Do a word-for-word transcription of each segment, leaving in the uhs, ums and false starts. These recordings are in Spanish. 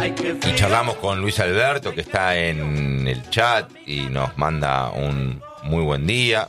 Y charlamos con Luis Alberto, que está en el chat y nos manda un muy buen día.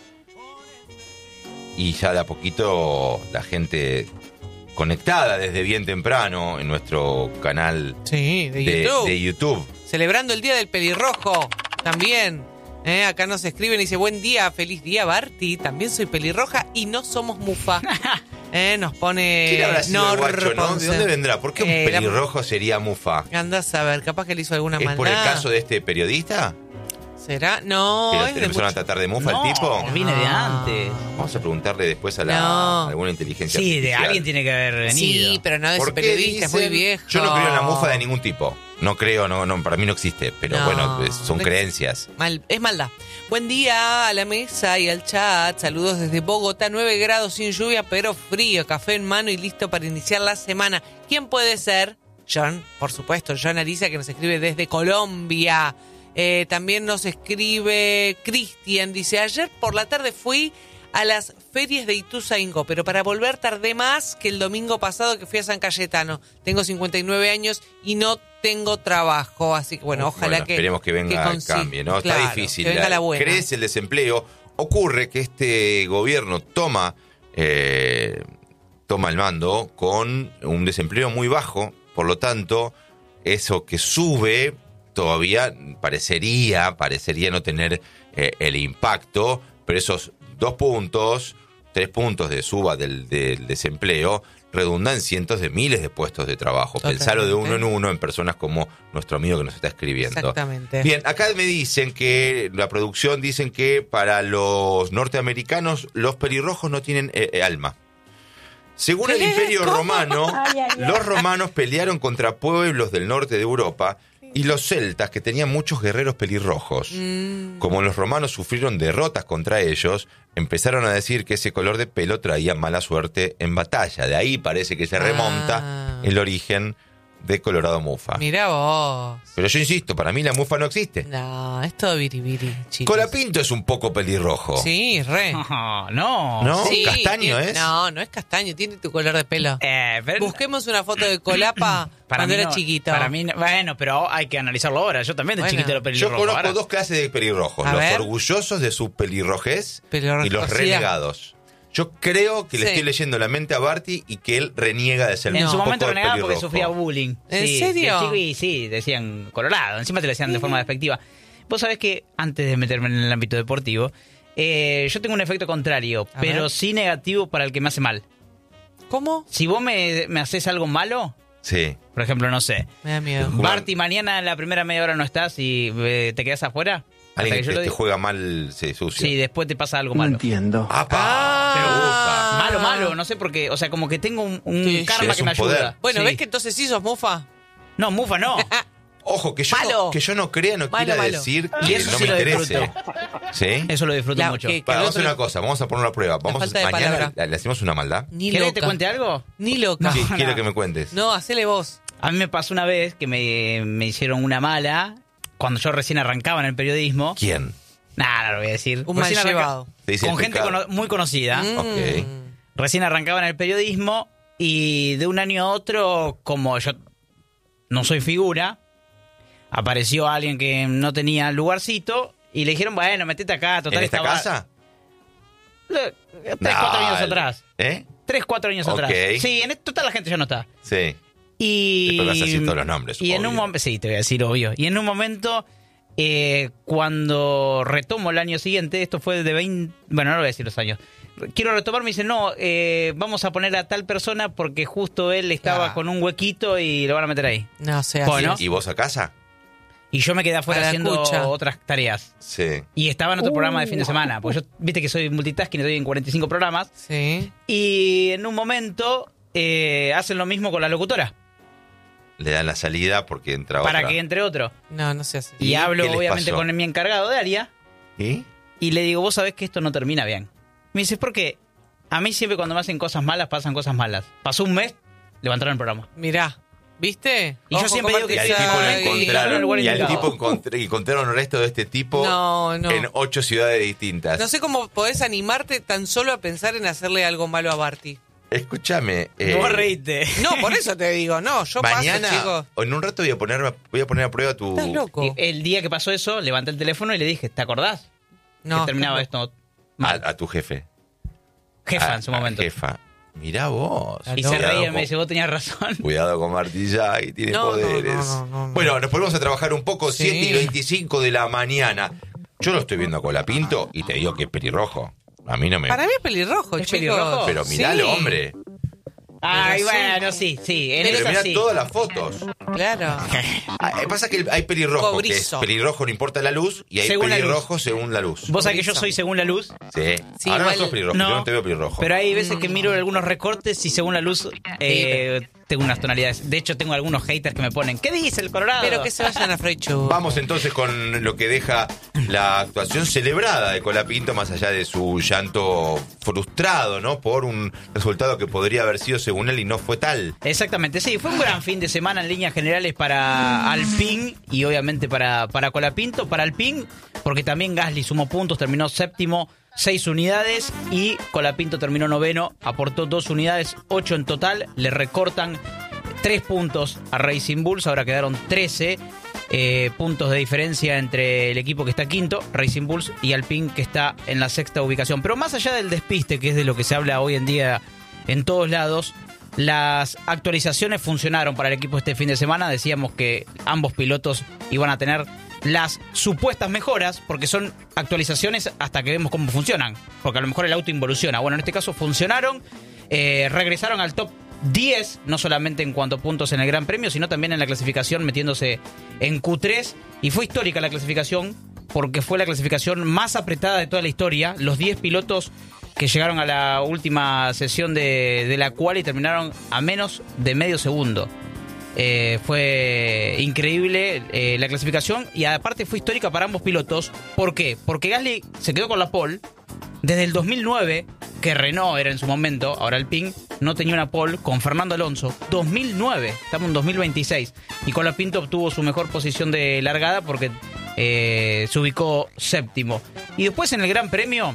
Y ya de a poquito la gente conectada desde bien temprano en nuestro canal sí, de, de, YouTube. de YouTube. Celebrando el Día del Pelirrojo también. Eh, acá nos escriben y dice, buen día, feliz día, Barty. También soy pelirroja y no somos mufa. eh, nos pone ¿Quién habrá sido el guacho, no? Ponce. ¿De dónde vendrá? ¿Por qué un Eh, pelirrojo la... sería mufa? Andás a ver, capaz que le hizo alguna ¿Es maldad. por el caso de este periodista? ¿Será? No, ¿Que lo es de empezaron mucho... a tratar de mufa no, el tipo? viene de antes. Vamos a preguntarle después a, la, No. a alguna inteligencia Sí, artificial. de alguien tiene que haber venido. Sí, pero no de ese ¿Por qué periodista, es muy dicen? viejo. Yo no creo en la mufa de ningún tipo. No creo, no, no, para mí no existe. Pero No, bueno, es- son no creencias. Mal, es maldad. Buen día a la mesa y al chat. Saludos desde Bogotá, nueve grados sin lluvia, pero frío. Café en mano y listo para iniciar la semana. ¿Quién puede ser? John, por supuesto, John Ariza, que nos escribe desde Colombia. Eh, también nos escribe Cristian, dice, ayer por la tarde fui a las ferias de Ituzaingó, pero para volver tardé más que el domingo pasado que fui a San Cayetano. Tengo cincuenta y nueve años y no tengo trabajo, así que bueno, ojalá Bueno, que esperemos que venga, consi- cambie, ¿no? Claro, Está difícil. que venga la buena. Crece el desempleo. Ocurre que este gobierno toma, eh, toma el mando con un desempleo muy bajo, por lo tanto, eso que sube todavía parecería, parecería no tener eh, el impacto, pero esos dos puntos, tres puntos de suba del, del desempleo redundan en cientos de miles de puestos de trabajo. Totalmente. Pensarlo de uno en uno en personas como nuestro amigo que nos está escribiendo. Exactamente. Bien, acá me dicen que, la producción dicen que para los norteamericanos los pelirrojos no tienen eh, eh, alma. Según el ¿Qué? Imperio ¿Cómo? Romano, Ay, ay, ay. los romanos pelearon contra pueblos del norte de Europa y los celtas, que tenían muchos guerreros pelirrojos. Mm. Como los romanos sufrieron derrotas contra ellos, empezaron a decir que ese color de pelo traía mala suerte en batalla. De ahí parece que se remonta Ah. el origen de Colorado Mufa. Mirá vos. Pero yo insisto, para mí la mufa no existe. No, es todo biribiri, chicos. Colapinto es un poco pelirrojo. Sí, re. No, no. ¿No? Sí, ¿Castaño tiene- es? No, no es castaño, tiene tu color de pelo. Eh, pero- Busquemos una foto de Colapa cuando mí era no, chiquito. Para mí, no- bueno, pero hay que analizarlo ahora. Yo también de Bueno. chiquito era Yo pelirrojo. conozco ahora. dos clases de pelirrojos. A Los ver. orgullosos de su pelirrojez y los Pelirrojosidad. renegados. Yo creo que le Sí. estoy leyendo la mente a Barty y que él reniega de ser En un su poco momento renegaba porque pelirrojo. sufría bullying. ¿En Sí, serio? de chico y sí, decían colorado. Encima te lo decían de forma despectiva. Vos sabés que, antes de meterme en el ámbito deportivo, eh, yo tengo un efecto contrario, A pero ver. sí negativo para el que me hace mal. ¿Cómo? Si vos me, me haces algo malo, Sí. por ejemplo, no sé, Me da miedo. Jugar- Barty, mañana en la primera media hora no estás y eh, te quedas afuera. hasta Alguien que yo que lo te diga. juega mal, sí, sucio. Sí, después te pasa algo No malo. entiendo. ¡Apa! Ah. Me gusta. Malo, malo, no sé por qué. O sea, como que tengo un, un Sí, karma sí, es que me un poder. ayuda. Bueno, Sí. ¿ves que entonces sí sos mufa? No, mufa no. Ojo, que yo, Malo. no, que yo no crea no Malo, quiera malo. decir Y que eso no sí me lo interese. disfruto. ¿Sí? Eso lo disfruto La- mucho. que- Para, el vamos a hacer otro- una cosa, vamos a poner una prueba. Vamos falta de mañana palabra. le, le hacemos una maldad. Ni ¿Querés loca. que te cuente algo? Ni loca. Sí, No, quiero no. que me cuentes. No, hacele vos. A mí me pasó una vez que me, me hicieron una mala cuando yo recién arrancaba en el periodismo. ¿Quién? Nada, no lo voy a decir. Un mal Recién arranca- llevado. Te dice Con el gente pecado. cono- muy conocida. Mm. Ok. Recién arrancaba en el periodismo y de un año a otro, como yo no soy figura, apareció alguien que no tenía lugarcito y le dijeron, bueno, metete acá, total. ¿En esta estaba- casa? Le- Tres, cuatro años Dale. atrás. ¿Eh? Tres, cuatro años Ok. atrás. Sí, en total la gente ya no está. Sí. Y, Después vas a decir todos los nombres, Y en obvio. un momento, sí, te voy a decir obvio. Y en un momento, eh, cuando retomo el año siguiente, esto fue de veinte, bueno, no lo voy a decir los años. Quiero retomar, me dicen, no, eh, vamos a poner a tal persona porque justo él estaba Ah. con un huequito y lo van a meter ahí. No sé, Bueno. así. ¿Y vos a casa? Y yo me quedé afuera A la haciendo cucha. otras tareas. Sí. Y estaba en otro programa de fin de semana, porque yo, viste que soy multitasking, estoy en cuarenta y cinco programas. Sí. Y en un momento eh, hacen lo mismo con la locutora, Le dan la salida porque entra para otra. que entre otro. No, no se hace. Y, ¿Y hablo qué les obviamente pasó? con mi encargado de área ¿Y? y le digo, vos sabés que esto no termina bien. Me dice, ¿por qué? A mí siempre cuando me hacen cosas malas, pasan cosas malas. Pasó un mes, levantaron el programa. Mirá, ¿viste? Y yo Ojo siempre con digo que Y al Sí, tipo sí, lo sí. encontraron, lugar y al indicado. tipo encontré- encontraron el resto de este tipo No, no. en ocho ciudades distintas. No sé cómo podés animarte tan solo a pensar en hacerle algo malo a Barty. Escúchame. Eh, No reíte. No, por eso te digo, no, yo mañana, paso, chicos. o en un rato voy a poner, voy a poner a prueba tu... Estás loco. Y el día que pasó eso, levanté el teléfono y le dije, ¿te acordás? No, que terminaba estás esto mal. A, a tu jefe. Jefa A- en su a momento. Jefa. Mirá vos. Y No, se Cuidado reía y con- me dice, vos tenías razón. Cuidado con Martilla y tiene No, no, poderes. no, no, no, no. Bueno, nos ponemos a trabajar un poco, Sí. siete y veinticinco de la mañana. Yo lo estoy viendo a Colapinto y te digo que es pelirrojo. A mí no me... Para mí es pelirrojo, ¿Es chicos. pelirrojo? Pero miralo, Sí. hombre. Ay, Pero sí. bueno, sí, sí. En Pero eso Pero mirá sí. todas las fotos. Claro. Ah, eh, Pasa que hay pelirrojo, que es Cobrizo. pelirrojo no importa la luz, y hay Según la pelirrojo según la luz. Vos sabés que yo Cobrizo. soy según la luz. Sí. Sí, Ahora igual- no sos pelirrojo, No, yo no te veo pelirrojo. Pero hay veces que miro algunos recortes y según la luz eh, tengo unas tonalidades. De hecho, tengo algunos haters que me ponen, ¿qué dice el Colorado? Pero que se vayan a Freychu. Vamos entonces con lo que deja la actuación celebrada de Colapinto, más allá de su llanto frustrado, ¿no? Por un resultado que podría haber sido según él y no fue tal. Exactamente, sí, fue un gran fin de semana en líneas generales para Alpine y obviamente para, para Colapinto. Para Alpine, porque también Gasly sumó puntos, terminó séptimo, seis unidades, y Colapinto terminó noveno, aportó dos unidades, ocho en total, le recortan tres puntos a Racing Bulls, ahora quedaron trece eh, puntos de diferencia entre el equipo que está quinto, Racing Bulls, y Alpine, que está en la sexta ubicación. Pero más allá del despiste, que es de lo que se habla hoy en día en todos lados, las actualizaciones funcionaron para el equipo este fin de semana. Decíamos que ambos pilotos iban a tener las supuestas mejoras, porque son actualizaciones hasta que vemos cómo funcionan, porque a lo mejor el auto involuciona. Bueno, en este caso funcionaron, eh, regresaron al top diez, no solamente en cuanto a puntos en el Gran Premio, sino también en la clasificación, metiéndose en Q tres, y fue histórica la clasificación, porque fue la clasificación más apretada de toda la historia. Los diez pilotos que llegaron a la última sesión de, de la cual y terminaron a menos de medio segundo. Eh, fue increíble eh, la clasificación, y aparte fue histórica para ambos pilotos. ¿Por qué? Porque Gasly se quedó con la pole desde el dos mil nueve, que Renault era en su momento, ahora Alpine, no tenía una pole con Fernando Alonso. dos mil nueve, estamos en dos mil veintiséis, y Colapinto obtuvo su mejor posición de largada porque eh, se ubicó séptimo. Y después en el Gran Premio,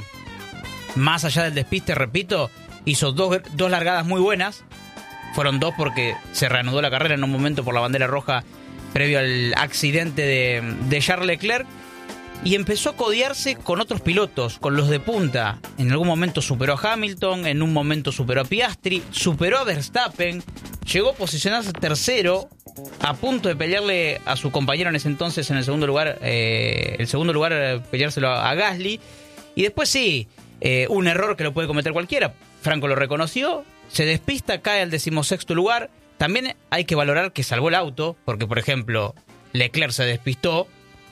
más allá del despiste, repito, hizo dos, dos largadas muy buenas. Fueron dos porque se reanudó la carrera en un momento por la bandera roja previo al accidente de, de Charles Leclerc, y empezó a codearse con otros pilotos, con los de punta. En algún momento superó a Hamilton, en un momento superó a Piastri, superó a Verstappen, llegó a posicionarse tercero, a punto de pelearle a su compañero en ese entonces en el segundo lugar, eh, el segundo lugar eh, peleárselo a, a Gasly. Y después sí, eh, un error que lo puede cometer cualquiera, Franco lo reconoció, se despista, cae al decimosexto lugar. También hay que valorar que salvó el auto, porque por ejemplo Leclerc se despistó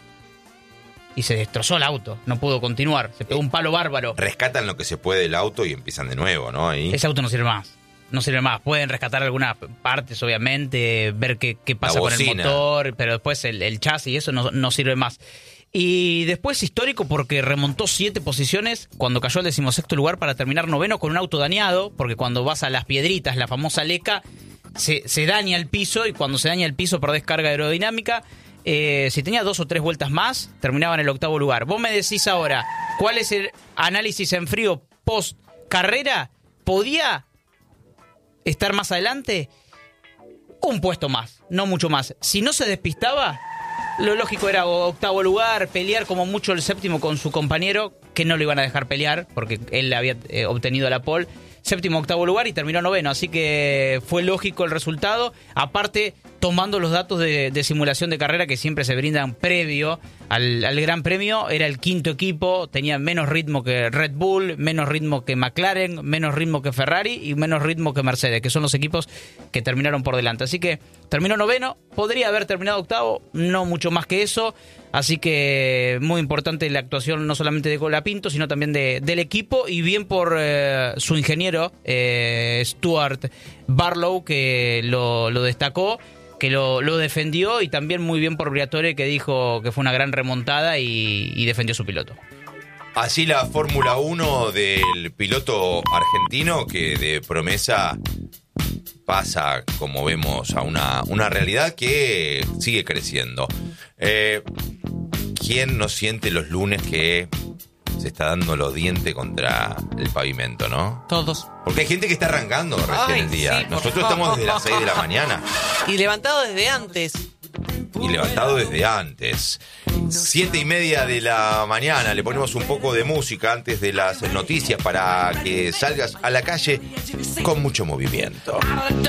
y se destrozó el auto, no pudo continuar, se pegó un palo bárbaro. Rescatan lo que se puede del auto y empiezan de nuevo, ¿no? Ahí. Ese auto no sirve más, no sirve más. Pueden rescatar algunas partes, obviamente, ver qué, qué pasa La con el bocina. motor, pero después el, el chasis y eso no, no sirve más. Y después histórico porque remontó siete posiciones cuando cayó al decimosexto lugar para terminar noveno con un auto dañado, porque cuando vas a las piedritas, la famosa leca, se, se daña el piso, y cuando se daña el piso perdés carga aerodinámica. Eh, si tenía dos o tres vueltas más, terminaba en el octavo lugar. Vos me decís ahora, ¿cuál es el análisis en frío post carrera? ¿Podía estar más adelante? Un puesto más, no mucho más. Si no se despistaba, lo lógico era octavo lugar, pelear como mucho el séptimo con su compañero, que no lo iban a dejar pelear porque él había eh, obtenido la pole. Séptimo, octavo lugar, y terminó noveno, así que fue lógico el resultado. Aparte, tomando los datos de, de simulación de carrera que siempre se brindan previo al, al Gran Premio, era el quinto equipo, tenía menos ritmo que Red Bull, menos ritmo que McLaren, menos ritmo que Ferrari y menos ritmo que Mercedes, que son los equipos que terminaron por delante. Así que terminó noveno, podría haber terminado octavo, no mucho más que eso. Así que muy importante la actuación no solamente de Colapinto, sino también de, del equipo, y bien por eh, su ingeniero, eh, Stuart Barlow, que lo, lo destacó, que lo, lo defendió, y también muy bien por Briatore, que dijo que fue una gran remontada y, y defendió a su piloto. Así la Fórmula uno del piloto argentino, que de promesa pasa, como vemos, a una, una realidad que sigue creciendo. Eh, ¿Quién no siente los lunes que se está dando los dientes contra el pavimento, ¿no? Todos. Porque hay gente que está arrancando recién Ay, el día. sí, por Nosotros favor. estamos desde las seis de la mañana Y levantado desde antes. y levantado desde antes. Siete y media de la mañana, le ponemos un poco de música antes de las noticias para que salgas a la calle con mucho movimiento.